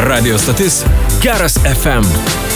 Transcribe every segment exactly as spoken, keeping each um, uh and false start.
Radio stotis Geras F M.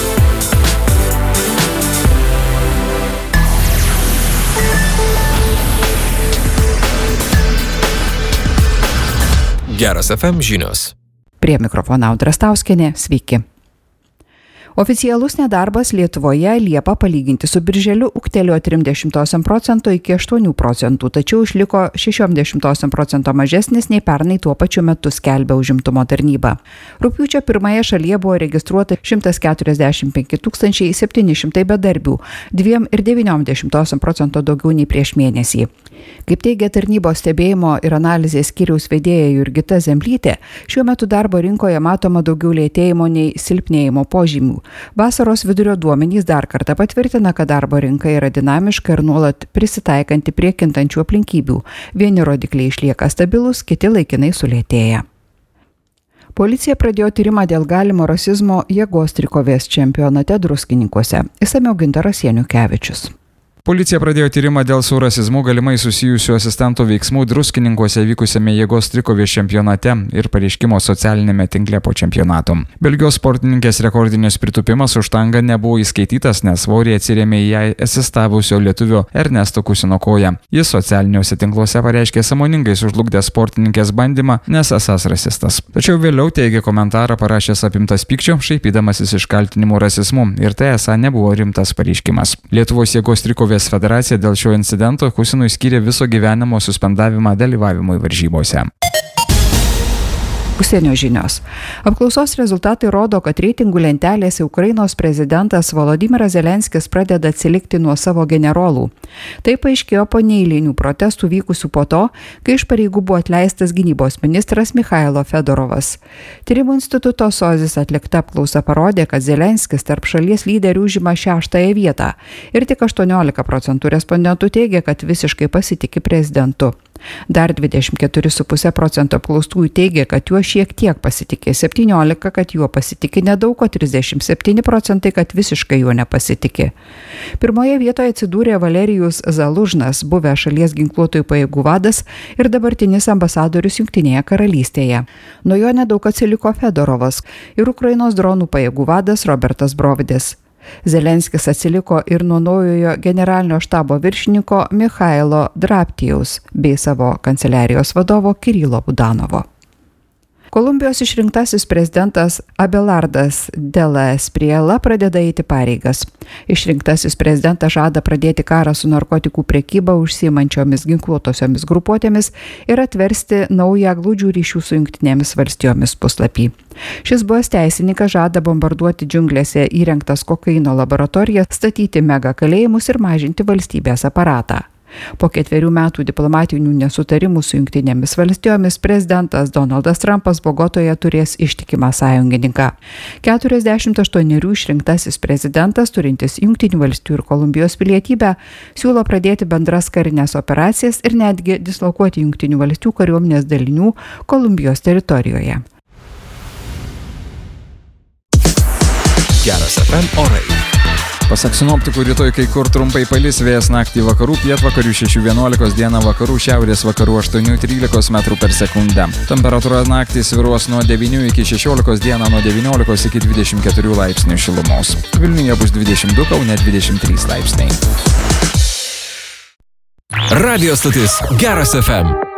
Geras F M žinios. Prie mikrofono Audra Stauskienė, sveiki. Oficialus nedarbas Lietuvoje Liepą palyginti su birželiu ūgtelėjo trim dešimtosiom procento iki aštuonių procentų, tačiau išliko šešiom dešimtosiom procento mažesnis nei pernai tuo pačiu metu skelbia užimtumo tarnyba. Rugpjūčio pirmąją šalyje buvo registruota šimtas keturiasdešimt penki tūkstančiai septyni šimtai bedarbių, dviem ir devyniom dešimtosiom procento daugiau nei prieš mėnesį. Kaip teigia tarnybos stebėjimo ir analizės skyriaus vedėja Jurgita Zemblytė, šiuo metu darbo rinkoje matoma daugiau lėtėjimo nei silpnėjimo požymių. Vasaros vidurio duomenys dar kartą patvirtina, kad darbo rinka yra dinamiška ir nuolat prisitaikanti prie kintančių aplinkybių. Vieni rodikliai išlieka stabilus, kiti laikinai sulėtėja. Policija pradėjo tyrimą dėl galimo rasizmo jėgos trikovės čempionate Druskininkuose. Išsamiau Gintaras Janukevičius. Policija pradėjo tyrimą dėl su rasizmu galimai susijusių asistento veiksmų Druskininkuose vykusiame jėgos trikovės čempionate ir pareiškimo socialinėme tinkle po čempionato. Belgijos sportininkės rekordinis pritūpimas už štangą nebuvo įskaitytas, nes svorį atsirėmė į jai asistavusio lietuvio Ernesto Kusino koją. Jis socialiniuose tinkluose pareiškė sąmoningai sužlugdęs sportininkės bandymą, nes esąs rasistas. Tačiau vėliau teigė komentarą parašęs apimtas pykčio, šaipydamasis iš kaltinimų rasizmu, ir tai esą nebuvo rimtas pareiškimas. Lietuvos jėgos trikovės federacija dėl šio incidento Kusinui skyrė viso gyvenimo suspendavimą dalyvavimui varžybose. Užsienio žinios. Apklausos rezultatai rodo, kad reitingų lentelėse Ukrainos prezidentas Volodymyras Zelenskis pradeda atsilikti nuo savo generolų. Tai paaiškėjo po neeilinių protestų vykusių po to, kai iš pareigų buvo atleistas gynybos ministras Michailo Fedorovas. Tyrimų instituto Sozis atlikta apklausa parodė, kad Zelenskis tarp šalies lyderių užima šeštąją vietą ir tik aštuoniolika procentų respondentų teigia, kad visiškai pasitiki prezidentu. Dar dvidešimt keturi su puse procento apklaustųjų teigia, kad juo šiek tiek pasitikė, septyniolika, kad juo pasitikė nedaug, o trisdešimt septyni procentai, kad visiškai juo nepasitikė. Pirmoje vietoje atsidūrė Valerijus Zalužnas, buvęs šalies ginkluotojų pajėgų vadas ir dabartinis ambasadorius Jungtinėje karalystėje. Nuo jo nedaug atsiliko Fedorovas ir Ukrainos dronų pajėgų vadas Robertas Brovdis. Zelenskis atsiliko ir nuo naujojo generalinio štabo viršininko Michailo Draptijaus bei savo kanceliarijos vadovo Kirilo Budanovo. Kolumbijos išrinktasis prezidentas Abelardas Dela Espriella pradeda eiti pareigas. Išrinktasis prezidentas žada pradėti karą su narkotikų prekyba užsiimančiomis ginkluotosiomis grupuotėmis ir atversti naują glaudžių ryšių su Jungtinėmis valstijomis puslapį. Šis buvęs teisininkas žada bombarduoti džiunglėse įrengtas kokaino laboratorijas, statyti mega kalėjimus ir mažinti valstybės aparatą. Po ketverių metų diplomatinių nesutarimų su Jungtinėmis valstijomis prezidentas Donaldas Trumpas Bogotoje turės ištikimą sąjungininką. keturiasdešimt aštuonerių išrinktasis prezidentas, turintis Jungtinių valstijų ir Kolumbijos pilietybę, siūlo pradėti bendras karinės operacijas ir netgi dislokuoti Jungtinių valstijų kariuomenės dalinių Kolumbijos teritorijoje. Geras F M orai. Pasak sinoptikų, rytoj kai kur trumpai palis, vėjas naktį vakarų, pietvakarių šešių vienuolikos, dieną vakarų, šiaurės vakarų aštuonių trylikos metrų per sekundę. Temperatūra naktį svyruos nuo devynių iki šešiolikos, dieną nuo devyniolikos iki dvidešimt keturių laipsnių šilumos. Vilniuje bus dvidešimt du, Kaune dvidešimt trys laipsniai. Radio stotis Geras F M.